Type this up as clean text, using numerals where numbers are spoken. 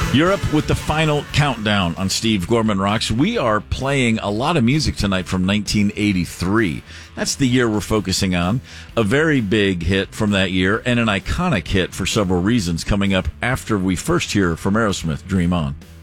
You're up with the final countdown on Steve Gorman Rocks. We are playing a lot of music tonight from 1983. That's the year we're focusing on. A very big hit from that year and an iconic hit for several reasons coming up after we first hear from Aerosmith, Dream On.